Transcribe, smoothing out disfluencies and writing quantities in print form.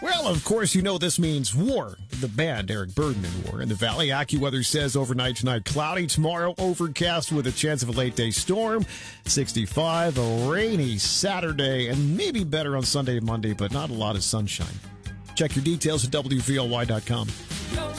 Well, of course, you know this means war. The band, Eric Burden in War. In the Valley, AccuWeather says overnight tonight, cloudy. Tomorrow, overcast with a chance of a late-day storm. 65, a rainy Saturday, and maybe better on Sunday and Monday, but not a lot of sunshine. Check your details at WVLY.com.